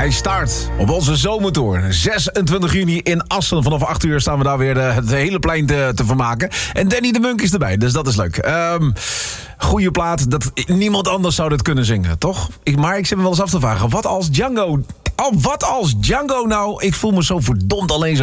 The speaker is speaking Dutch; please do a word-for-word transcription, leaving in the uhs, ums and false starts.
Hij start op onze zomertour. zesentwintig juni in Assen. Vanaf acht uur staan we daar weer de, het hele plein te, te vermaken. En Danny de Munk is erbij, dus dat is leuk. Um, goeie plaat. Dat, niemand anders zou dit kunnen zingen, toch? Ik, maar ik zit me wel eens af te vragen. Wat als Django... Oh, wat als Django nou... Ik voel me zo verdomd alleen zo